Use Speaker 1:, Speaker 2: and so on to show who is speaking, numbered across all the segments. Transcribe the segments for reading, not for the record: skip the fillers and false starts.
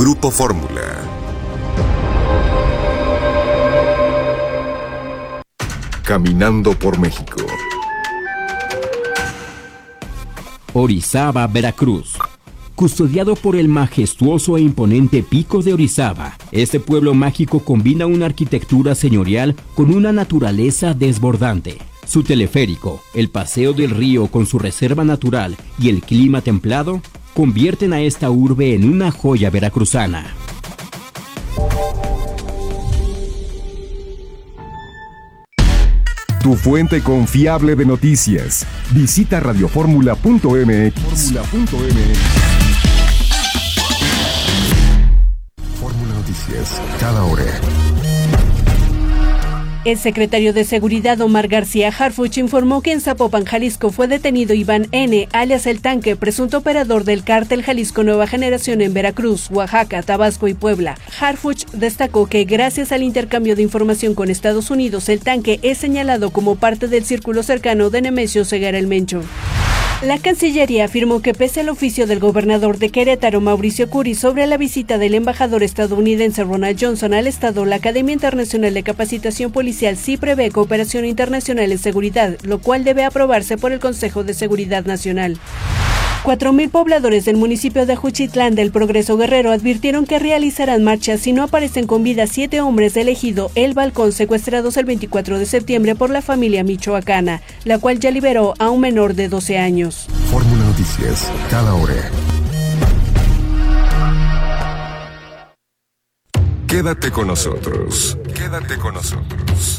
Speaker 1: Grupo Fórmula. Caminando por México.
Speaker 2: Orizaba, Veracruz. Custodiado por el majestuoso e imponente Pico de Orizaba, este pueblo mágico combina una arquitectura señorial con una naturaleza desbordante. Su teleférico, el paseo del río con su reserva natural y el clima templado convierten a esta urbe en una joya veracruzana.
Speaker 1: Tu fuente confiable de noticias. Visita radioformula.mx. Fórmula Noticias, cada hora.
Speaker 3: El secretario de Seguridad Omar García Harfuch informó que en Zapopan, Jalisco, fue detenido Iván N., alias El Tanque, presunto operador del cártel Jalisco Nueva Generación en Veracruz, Oaxaca, Tabasco y Puebla. Harfuch destacó que gracias al intercambio de información con Estados Unidos, El Tanque es señalado como parte del círculo cercano de Nemesio Segarra el Mencho. La Cancillería afirmó que pese al oficio del gobernador de Querétaro, Mauricio Curi, sobre la visita del embajador estadounidense Ronald Johnson al estado, la Academia Internacional de Capacitación Policial sí prevé cooperación internacional en seguridad, lo cual debe aprobarse por el Consejo de Seguridad Nacional. 4,000 pobladores del municipio de Juchitlán del Progreso Guerrero advirtieron que realizarán marchas si no aparecen con vida 7 hombres del ejido El Balcón secuestrados el 24 de septiembre por la familia michoacana, la cual ya liberó a un menor de 12 años.
Speaker 1: Fórmula Noticias, cada hora. Quédate con nosotros. Quédate con nosotros.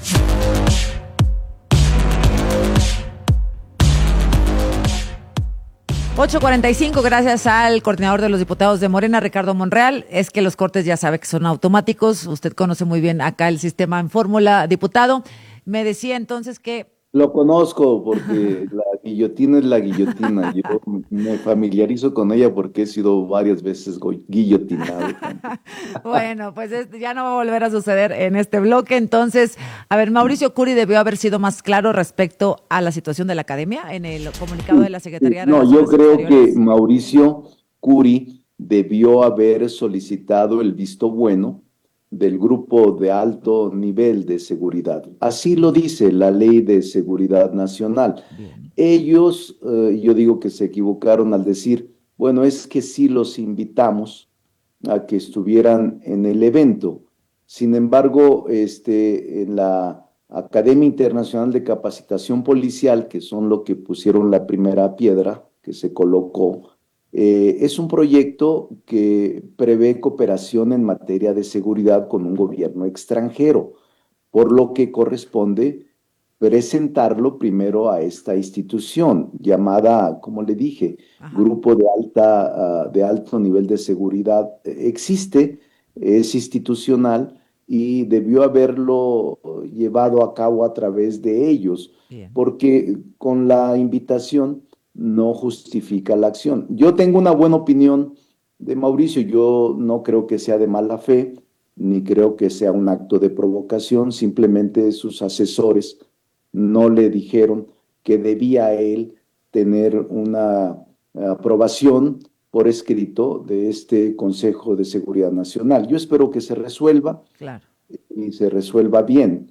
Speaker 4: $8:45, gracias al coordinador de los diputados de Morena, Ricardo Monreal. Es que los cortes ya sabe que son automáticos. Usted conoce muy bien acá el sistema en fórmula, diputado. Me decía entonces que...
Speaker 5: Lo conozco porque la guillotina es la guillotina. Yo me familiarizo con ella porque he sido varias veces guillotinado.
Speaker 4: Bueno, pues ya no va a volver a suceder en este bloque. Entonces, a ver, Mauricio Curi debió haber sido más claro respecto a la situación de la academia en el comunicado de la Secretaría de Relaciones
Speaker 5: Yo creo
Speaker 4: Exteriores.
Speaker 5: que Mauricio Curi debió haber solicitado el visto bueno del grupo de alto nivel de seguridad. Así lo dice la Ley de Seguridad Nacional. Bien. Ellos, yo digo que se equivocaron al decir, bueno, es que sí los invitamos a que estuvieran en el evento. Sin embargo, en la Academia Internacional de Capacitación Policial, que son lo que pusieron la primera piedra que se colocó, es un proyecto que prevé cooperación en materia de seguridad con un gobierno extranjero, por lo que corresponde presentarlo primero a esta institución llamada, como le dije, Grupo de Alto Nivel de Seguridad. Existe, es institucional y debió haberlo llevado a cabo a través de ellos, porque con la invitación no justifica la acción. Yo tengo una buena opinión de Mauricio, yo no creo que sea de mala fe, ni creo que sea un acto de provocación, simplemente sus asesores no le dijeron que debía él tener una aprobación por escrito de este Consejo de Seguridad Nacional. Yo espero que se resuelva, claro, y se resuelva bien,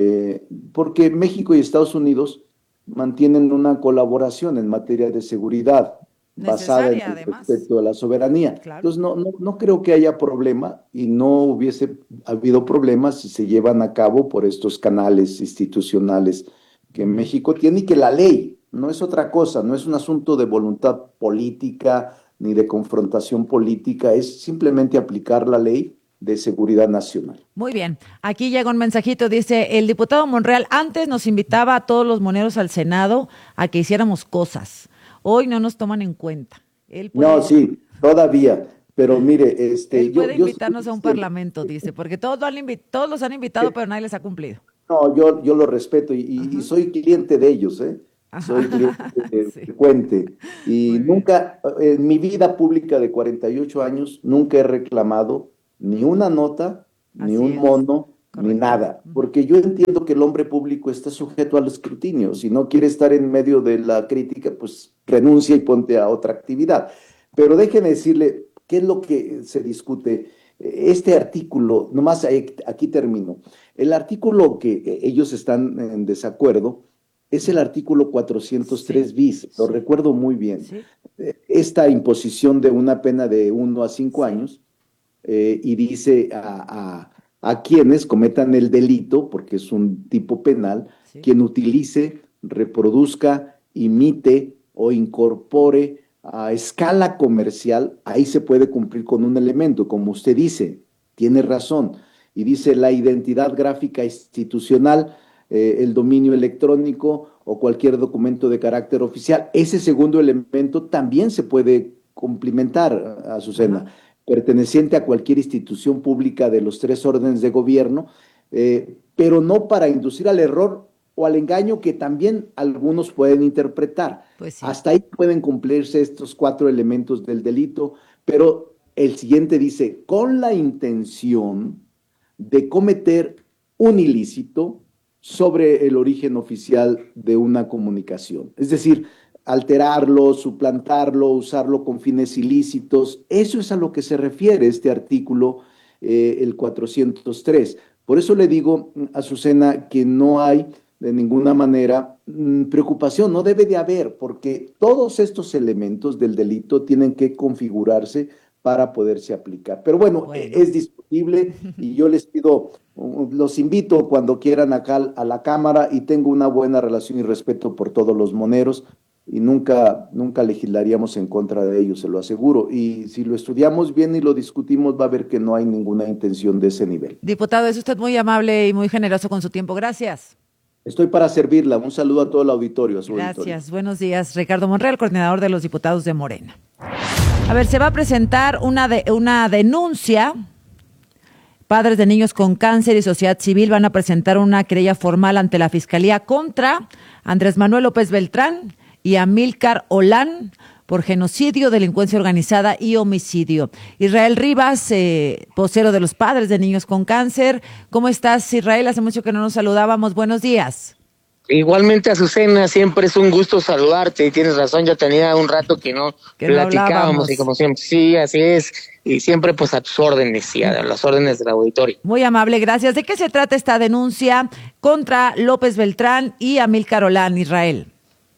Speaker 5: porque México y Estados Unidos mantienen una colaboración en materia de seguridad basada en el respeto a la soberanía. Claro. Entonces no creo que haya problema y no hubiese habido problemas si se llevan a cabo por estos canales institucionales que México tiene y que la ley no es otra cosa, no es un asunto de voluntad política ni de confrontación política, es simplemente aplicar la ley de seguridad nacional.
Speaker 4: Muy bien, aquí llega un mensajito, dice, el diputado Monreal antes nos invitaba a todos los moneros al Senado a que hiciéramos cosas, hoy no nos toman en cuenta.
Speaker 5: No, sí, todavía, pero mire,
Speaker 4: él puede invitarnos a un parlamento, dice, porque todos los han invitado, pero nadie les ha cumplido.
Speaker 5: No, yo lo respeto y soy cliente de ellos, soy cliente frecuente y nunca, en mi vida pública de 48 años, nunca he reclamado ni una nota, ni un mono, ni nada, porque yo entiendo que el hombre público está sujeto al escrutinio. Si no quiere estar en medio de la crítica, pues renuncia y ponte a otra actividad. Pero déjeme decirle, ¿Qué es lo que se discute? Este artículo, nomás aquí termino. El artículo que ellos están en desacuerdo es el artículo 403 bis, lo recuerdo muy bien.
Speaker 4: Sí.
Speaker 5: Esta imposición de una pena de 1 a 5 años, y dice a quienes cometan el delito, porque es un tipo penal,
Speaker 4: Sí.
Speaker 5: quien utilice, reproduzca, imite o incorpore a escala comercial, ahí se puede cumplir con un elemento, como usted dice, tiene razón, y dice la identidad gráfica institucional, el dominio electrónico o cualquier documento de carácter oficial. Ese segundo elemento también se puede complementar, Azucena, perteneciente a cualquier institución pública de los 3 órdenes de gobierno, pero no para inducir al error o al engaño que también algunos pueden interpretar.
Speaker 4: Pues sí.
Speaker 5: Hasta ahí pueden cumplirse estos 4 elementos del delito, pero el siguiente dice, con la intención de cometer un ilícito sobre el origen oficial de una comunicación. Es decir, alterarlo, suplantarlo, usarlo con fines ilícitos. Eso es a lo que se refiere este artículo, el 403. Por eso le digo, Azucena, que no hay de ninguna manera preocupación, no debe de haber, porque todos estos elementos del delito tienen que configurarse para poderse aplicar. Pero bueno, es discutible y yo les pido, los invito cuando quieran acá a la Cámara, y tengo una buena relación y respeto por todos los moneros y nunca legislaríamos en contra de ellos, se lo aseguro. Y si lo estudiamos bien y lo discutimos, va a ver que no hay ninguna intención de ese nivel.
Speaker 4: Diputado, es usted muy amable y muy generoso con su tiempo. Gracias.
Speaker 5: Estoy para servirla. Un saludo a todo el auditorio.
Speaker 4: Gracias.
Speaker 5: Auditorio.
Speaker 4: Buenos días. Ricardo Monreal, coordinador de los diputados de Morena. A ver, se va a presentar una denuncia. Padres de niños con cáncer y sociedad civil van a presentar una querella formal ante la Fiscalía contra Andrés Manuel López Beltrán y Amílcar Olán por genocidio, delincuencia organizada y homicidio. Israel Rivas, vocero de los padres de niños con cáncer. ¿Cómo estás, Israel? Hace mucho que no nos saludábamos. Buenos días.
Speaker 6: Igualmente, Azucena, siempre es un gusto saludarte, y tienes razón, ya tenía un rato que no platicábamos, y como siempre, sí, así es, y siempre pues a tus órdenes y a las órdenes del auditorio.
Speaker 4: Muy amable, gracias. ¿De qué se trata esta denuncia contra López Beltrán y Amílcar Olán, Israel?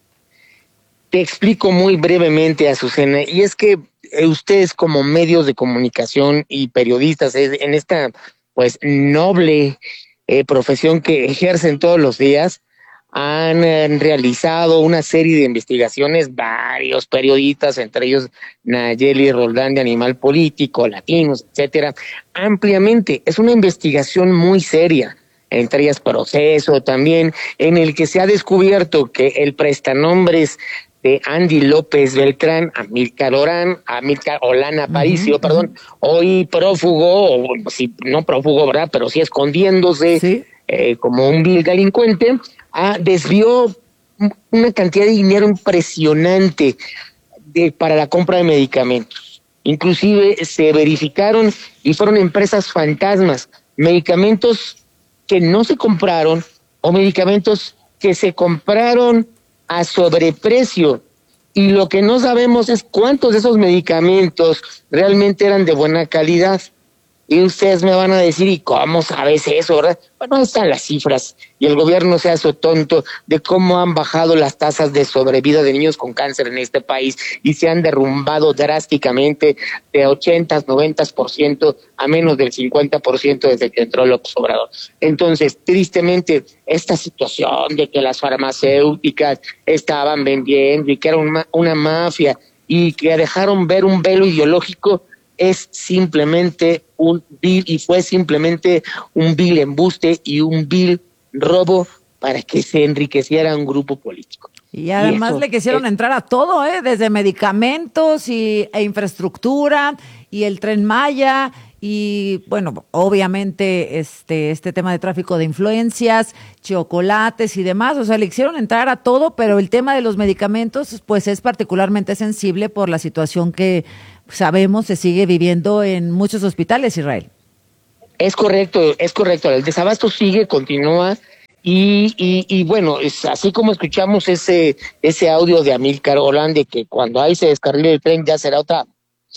Speaker 6: Te explico muy brevemente, Azucena, y es que ustedes como medios de comunicación y periodistas en esta pues noble profesión que ejercen todos los días, han realizado una serie de investigaciones, varios periodistas, entre ellos Nayeli Roldán de Animal Político, Latinos, etcétera, ampliamente. Es una investigación muy seria, entre ellas Proceso también, en el que se ha descubierto que el prestanombres de Andy López Beltrán, Amílcar Olán Aparicio, hoy prófugo, o si no prófugo, ¿verdad?, pero sí escondiéndose, ¿sí?, como un vil delincuente, desvió una cantidad de dinero impresionante para la compra de medicamentos. Inclusive se verificaron y fueron empresas fantasmas, medicamentos que no se compraron o medicamentos que se compraron a sobreprecio, y lo que no sabemos es cuántos de esos medicamentos realmente eran de buena calidad. Y ustedes me van a decir, ¿y cómo sabes eso, verdad? Bueno, ahí están las cifras, y el gobierno se hace tonto de cómo han bajado las tasas de sobrevida de niños con cáncer en este país, y se han derrumbado drásticamente de 80, 90% a menos del 50% desde que entró López Obrador. Entonces, tristemente, esta situación de que las farmacéuticas estaban vendiendo y que era una mafia y que dejaron ver un velo ideológico, es simplemente fue simplemente un vil embuste y un vil robo para que se enriqueciera un grupo político.
Speaker 4: Y además le quisieron entrar a todo, desde medicamentos e infraestructura y el Tren Maya y, bueno, obviamente este tema de tráfico de influencias, chocolates y demás. O sea, le quisieron entrar a todo, pero el tema de los medicamentos pues es particularmente sensible por la situación que sabemos se sigue viviendo en muchos hospitales, Israel.
Speaker 6: Es correcto. El desabasto continúa, y bueno, es así como escuchamos ese audio de Amílcar Olán de que cuando ahí se descarrile el tren ya será otra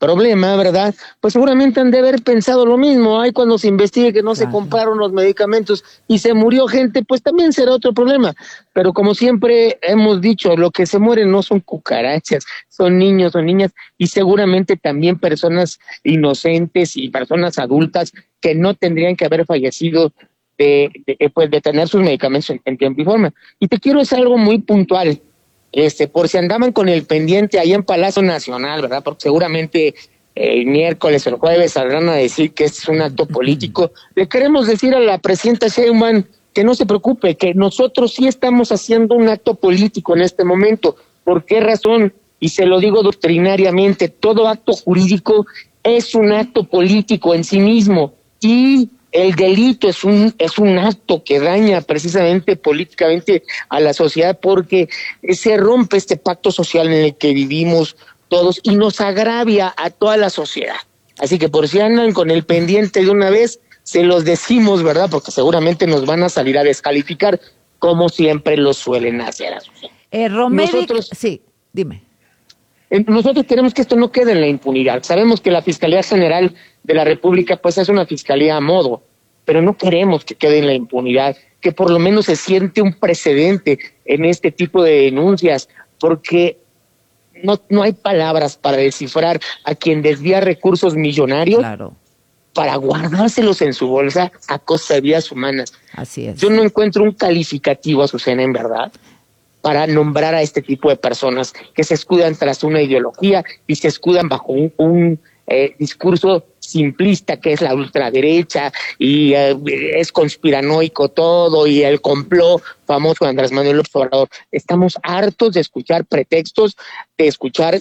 Speaker 6: problema, ¿verdad? Pues seguramente han de haber pensado lo mismo. Ay, cuando se investigue que no se compraron los medicamentos y se murió gente, pues también será otro problema. Pero como siempre hemos dicho, lo que se mueren no son cucarachas, son niños o niñas, y seguramente también personas inocentes y personas adultas que no tendrían que haber fallecido de tener sus medicamentos en tiempo y forma. Y te quiero decir algo muy puntual. Por si andaban con el pendiente ahí en Palacio Nacional, ¿verdad? Porque seguramente el miércoles o el jueves saldrán a decir que es un acto político. Le queremos decir a la presidenta Sheinbaum que no se preocupe, que nosotros sí estamos haciendo un acto político en este momento. ¿Por qué razón? Y se lo digo doctrinariamente, todo acto jurídico es un acto político en sí mismo, y el delito es un acto que daña precisamente políticamente a la sociedad, porque se rompe este pacto social en el que vivimos todos y nos agravia a toda la sociedad. Así que por si andan con el pendiente de una vez, se los decimos, ¿verdad? Porque seguramente nos van a salir a descalificar, como siempre lo suelen hacer.
Speaker 4: Romedic, sí, dime.
Speaker 6: Nosotros queremos que esto no quede en la impunidad. Sabemos que la Fiscalía General de la República pues es una fiscalía a modo, pero no queremos que quede en la impunidad, que por lo menos se siente un precedente en este tipo de denuncias, porque no hay palabras para descifrar a quien desvía recursos millonarios, claro, para guardárselos en su bolsa a costa de vidas humanas.
Speaker 4: Así es.
Speaker 6: Yo no encuentro un calificativo, Azucena, en verdad, para nombrar a este tipo de personas que se escudan tras una ideología y se escudan bajo un discurso simplista que es la ultraderecha y es conspiranoico todo y el complot famoso de Andrés Manuel López Obrador. Estamos hartos de escuchar pretextos, de escuchar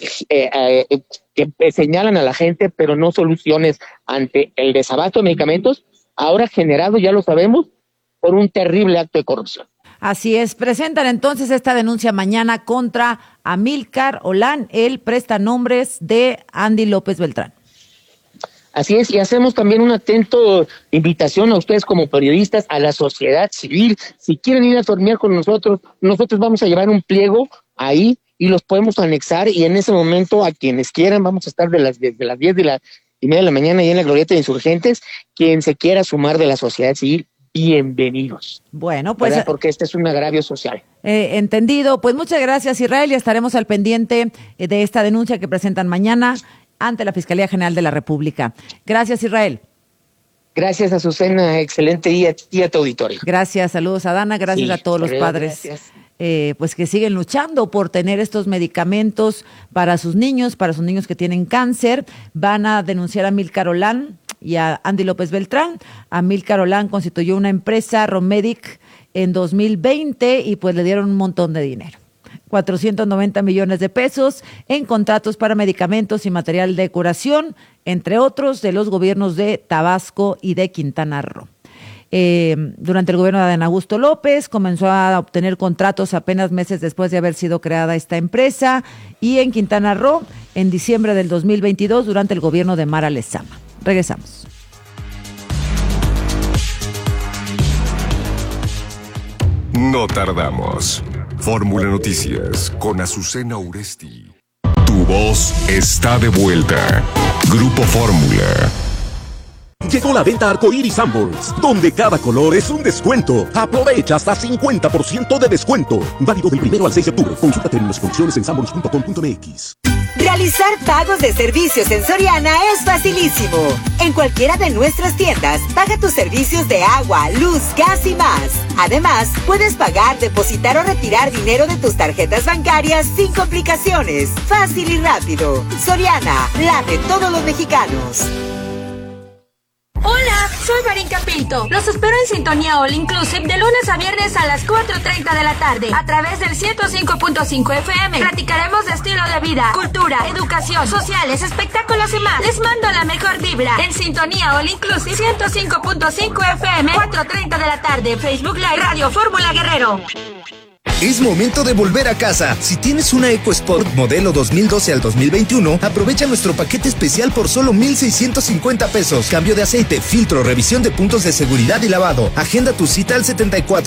Speaker 6: que señalan a la gente, pero no soluciones ante el desabasto de medicamentos, ahora generado, ya lo sabemos, por un terrible acto de corrupción.
Speaker 4: Así es, presentan entonces esta denuncia mañana contra Amílcar Olán, el prestanombres de Andy López Beltrán.
Speaker 6: Así es, y hacemos también una atento invitación a ustedes como periodistas, a la sociedad civil. Si quieren ir a tornear con nosotros vamos a llevar un pliego ahí y los podemos anexar, y en ese momento a quienes quieran vamos a estar desde las 10:30 de la mañana ahí en la Glorieta de Insurgentes. Quien se quiera sumar de la sociedad civil, bienvenidos.
Speaker 4: Bueno, pues
Speaker 6: ¿verdad? Porque este es un agravio social.
Speaker 4: Entendido. Pues muchas gracias, Israel, y estaremos al pendiente de esta denuncia que presentan mañana ante la Fiscalía General de la República. Gracias, Israel.
Speaker 6: Gracias, Azucena. Excelente día a tu auditorio.
Speaker 4: Gracias, saludos a Dana, gracias a todos los padres pues que siguen luchando por tener estos medicamentos para sus niños que tienen cáncer. Van a denunciar a Amílcar Olán y a Andy López Beltrán. Amílcar Olán constituyó una empresa, Romedic, en 2020 y pues le dieron un montón de dinero. 490 millones de pesos en contratos para medicamentos y material de curación, entre otros de los gobiernos de Tabasco y de Quintana Roo. Durante el gobierno de Adán Augusto López comenzó a obtener contratos apenas meses después de haber sido creada esta empresa, y en Quintana Roo en diciembre del 2022 durante el gobierno de Mara Lezama. Regresamos.
Speaker 1: No tardamos. Fórmula Noticias con Azucena Uresti. Tu voz está de vuelta. Grupo Fórmula.
Speaker 7: Llegó la venta Arcoíris Sanborns, donde cada color es un descuento. Aprovecha hasta 50% de descuento. Válido del 1 al 6 de octubre. Consulta términos y condiciones en sanborns.com.mx.
Speaker 8: Realizar pagos de servicios en Soriana es facilísimo. En cualquiera de nuestras tiendas, paga tus servicios de agua, luz, gas y más. Además, puedes pagar, depositar o retirar dinero de tus tarjetas bancarias sin complicaciones. Fácil y rápido. Soriana, la de todos los mexicanos.
Speaker 9: Hola, soy Marinka Pinto. Los espero en Sintonía All Inclusive de lunes a viernes a las 4:30 de la tarde a través del 105.5 FM. Platicaremos de estilo de vida, cultura, educación, sociales, espectáculos y más. Les mando la mejor vibra en Sintonía All Inclusive 105.5 FM, 4:30 de la tarde. Facebook Live, Radio Fórmula Guerrero.
Speaker 10: Es momento de volver a casa. Si tienes una EcoSport modelo 2012 al 2021, aprovecha nuestro paquete especial por solo 1,650 pesos. Cambio de aceite, filtro, revisión de puntos de seguridad y lavado. Agenda tu cita al 74